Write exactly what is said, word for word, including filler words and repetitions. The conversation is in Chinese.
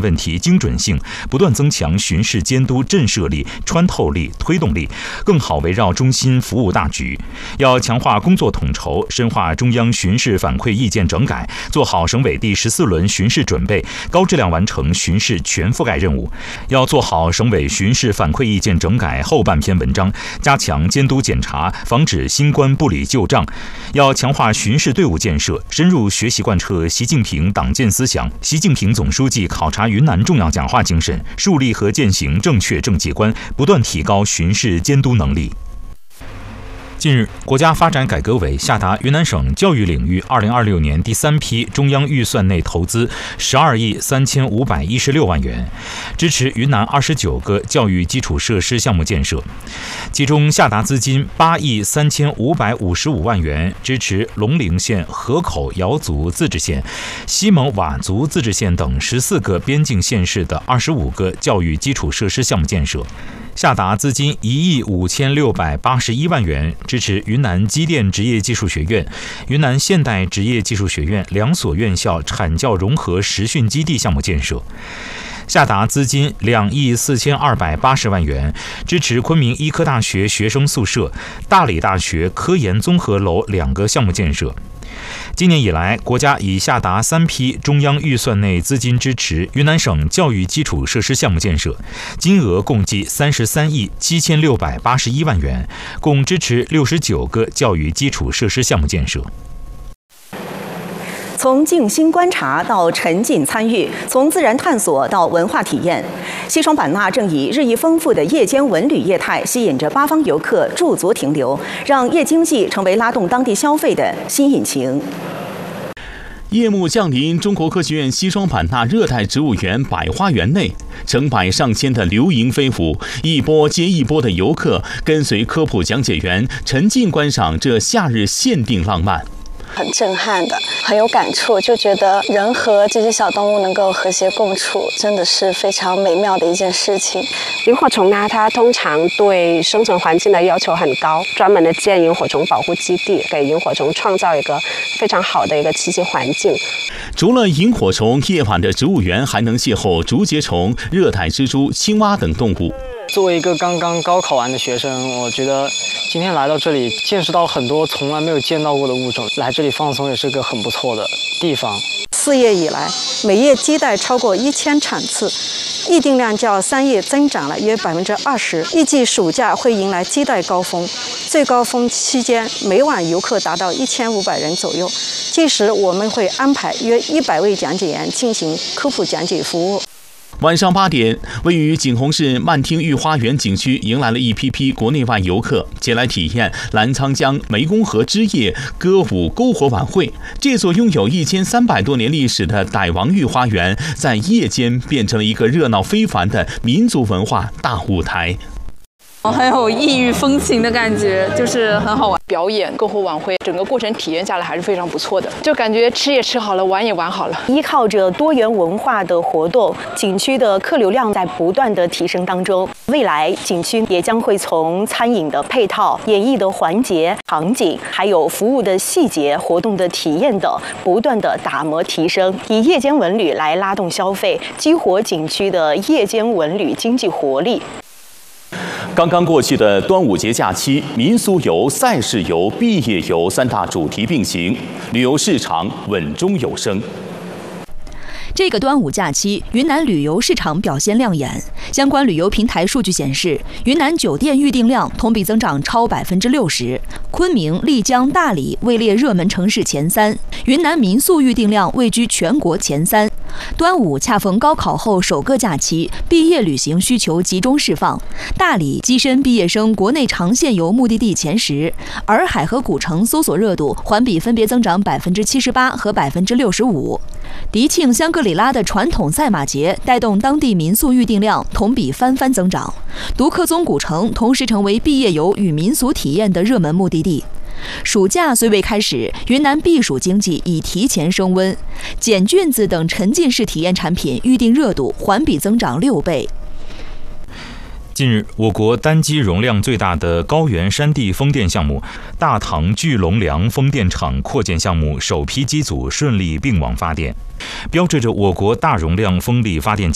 问题精准性，不断增强巡视监督震慑力、穿透力、推动力，更好围绕中心服务大局。要强化工作统筹，深化中央巡视反馈意见整改，做好省委第十四轮巡视准备，高质量完成巡视全覆盖任务。要做好省委巡视反馈意见整改后半篇文章，加强监督检查，防止新官不理旧账。要强化巡视队伍建设，深入学习贯彻习近平党建思想、习近平总书记考察云南重要讲话精神，树立和践行正确政绩观，不断提高巡视监督能力。近日，国家发展改革委下达云南省教育领域二零二六年第三批中央预算内投资十二亿三千五百一十六万元，支持云南二十九个教育基础设施项目建设。其中下达资金八亿三千五百五十五万元，支持龙陵县、河口瑶族自治县、西蒙佤族自治县等十四个边境县市的二十五个教育基础设施项目建设。下达资金一亿五千六百八十一万元，支持云南机电职业技术学院、云南现代职业技术学院两所院校产教融合实训基地项目建设。下达资金两亿四千二百八十万元，支持昆明医科大学学生宿舍、大理大学科研综合楼两个项目建设。今年以来，国家已下达三批中央预算内资金支持云南省教育基础设施项目建设，金额共计三十三亿七千六百八十一万元，共支持六十九个教育基础设施项目建设。 从静心观察到沉浸参与，从自然探索到文化体验，西双版纳正以日益丰富的夜间文旅业态吸引着八方游客驻足停留，让夜经济成为拉动当地消费的新引擎。 夜幕降临，中国科学院西双版纳热带植物园百花园内，成百上千的流萤飞舞，一波接一波的游客跟随科普讲解员沉浸观赏这夏日限定浪漫。 很震撼的，很有感触，就觉得人和这些小动物能够和谐共处，真的是非常美妙的一件事情。 萤火虫呢，它通常对生存环境的要求很高，专门的建萤火虫保护基地，给萤火虫创造一个非常好的一个栖息环境。 除了萤火虫，夜晚的植物园还能邂逅竹节虫、热带蜘蛛、青蛙等动物。 作为一个刚刚高考完的学生，我觉得今天来到这里，见识到很多从来没有见到过的物种，来这里放松也是个很不错的地方。 四月以来，每月接待超过一千场次，预订量较三月增长了约百分之二十。预计暑假会迎来接待高峰，最高峰期间每晚游客达到一千五百人左右。届时我们会安排约一百位讲解员进行科普讲解服务。 晚上八点，位于景洪市曼听御花园景区迎来了一批批国内外游客，前来体验澜沧江湄公河之夜歌舞篝火晚会。这座拥有一千三百多年历史的傣王御花园，在夜间变成了一个热闹非凡的民族文化大舞台。 很有异域风情的感觉，就是很好玩。 表演篝火晚会，整个过程体验下来还是非常不错的，就感觉吃也吃好了，玩也玩好了。 依靠着多元文化的活动，景区的客流量在不断的提升当中。未来景区也将会从餐饮的配套、演艺的环节、场景，还有服务的细节、活动的体验等，不断的打磨提升，以夜间文旅来拉动消费，激活景区的夜间文旅经济活力。 刚刚过去的端午节假期，民俗游、赛事游、毕业游三大主题并行，旅游市场稳中有升。 这个端午假期，云南旅游市场表现亮眼。相关旅游平台数据显示，云南酒店预订量同比增长超百分之六十，昆明、丽江、大理位列热门城市前三，云南民宿预订量位居全国前三。端午恰逢高考后首个假期，毕业旅行需求集中释放，大理跻身毕业生国内长线游目的地前十，洱海和古城搜索热度环比分别增长百分之七十八和百分之六十五。迪庆香格里拉的传统赛马节带动当地民宿预订量同比翻番增长，独克宗古城同时成为毕业游与民俗体验的热门目的地。暑假虽未开始，云南避暑经济已提前升温，捡菌子等沉浸式体验产品预订热度环比增长六倍。 近日，我国单机容量最大的高原山地风电项目大唐巨龙梁风电场扩建项目首批机组顺利并网发电，标志着我国大容量风力发电